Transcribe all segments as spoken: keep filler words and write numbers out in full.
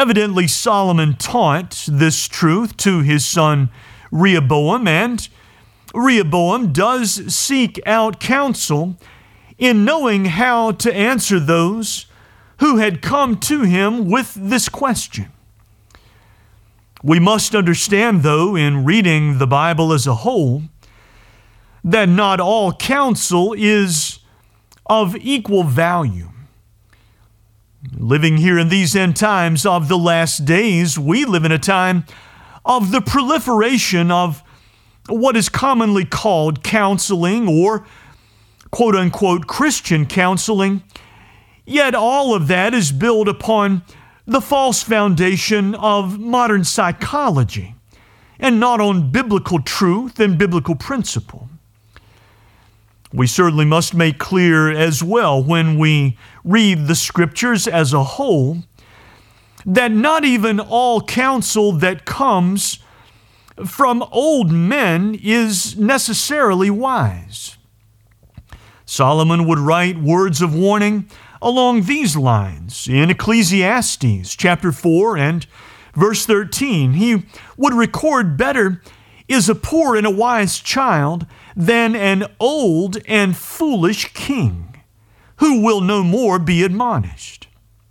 Evidently, Solomon taught this truth to his son Rehoboam, and Rehoboam does seek out counsel in knowing how to answer those who had come to him with this question. We must understand, though, in reading the Bible as a whole, that not all counsel is of equal value. Living here in these end times of the last days, we live in a time of the proliferation of what is commonly called counseling or quote-unquote Christian counseling, yet all of that is built upon the false foundation of modern psychology and not on biblical truth and biblical principle. We certainly must make clear as well when we read the Scriptures as a whole that not even all counsel that comes from old men is necessarily wise. Solomon would write words of warning along these lines in Ecclesiastes chapter four and verse thirteen. He would record, "Better is a poor and a wise child than an old and foolish king, who will no more be admonished."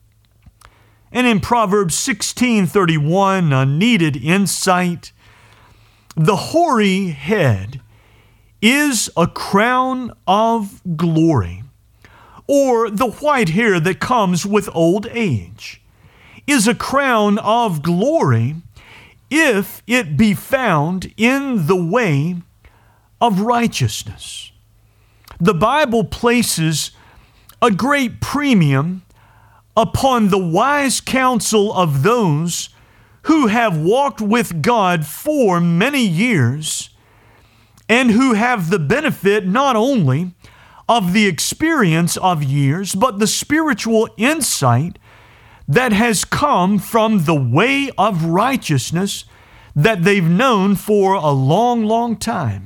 And in Proverbs sixteen thirty-one, a needed insight, "The hoary head is a crown of glory," or the white hair that comes with old age is a crown of glory if it be found in the way of righteousness. The Bible places a great premium upon the wise counsel of those who have walked with God for many years and who have the benefit not only of the experience of years, but the spiritual insight that has come from the way of righteousness that they've known for a long, long time.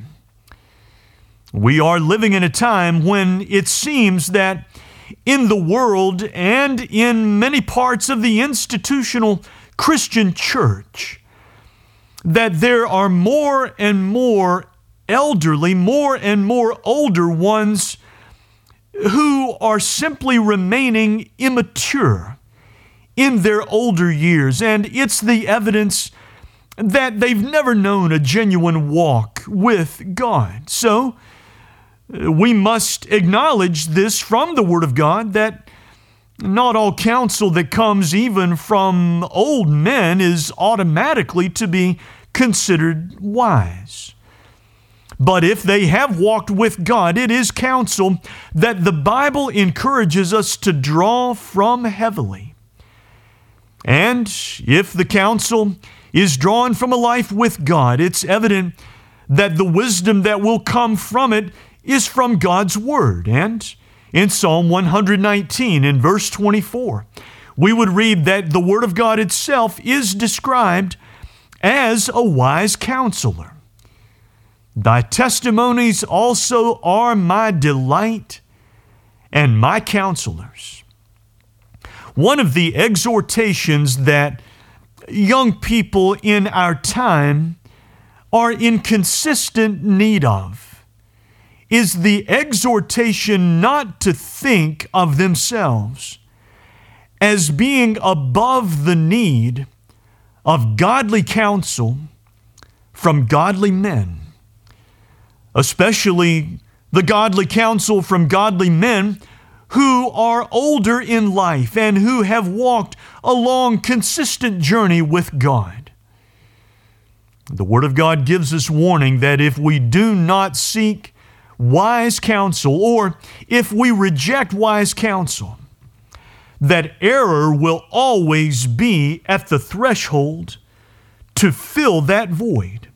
We are living in a time when it seems that in the world and in many parts of the institutional Christian church, that there are more and more elderly, more and more older ones who are simply remaining immature in their older years. And it's the evidence that they've never known a genuine walk with God. So we must acknowledge this from the Word of God, that not all counsel that comes even from old men is automatically to be considered wise. But if they have walked with God, it is counsel that the Bible encourages us to draw from heavily. And if the counsel is drawn from a life with God, it's evident that the wisdom that will come from it is from God's Word. And in Psalm one nineteen, in verse twenty-four, we would read that the Word of God itself is described as a wise counselor. "Thy testimonies also are my delight and my counselors." One of the exhortations that young people in our time are in consistent need of is the exhortation not to think of themselves as being above the need of godly counsel from godly men, especially the godly counsel from godly men who are older in life and who have walked a long, consistent journey with God. The Word of God gives us warning that if we do not seek wise counsel, or if we reject wise counsel, that error will always be at the threshold to fill that void.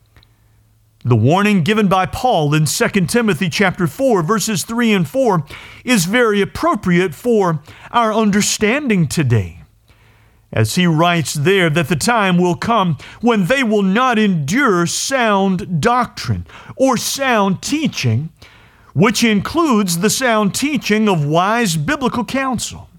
The warning given by Paul in Second Timothy chapter four, verses three and four, is very appropriate for our understanding today, as he writes there that the time will come when they will not endure sound doctrine or sound teaching, which includes the sound teaching of wise biblical counsel.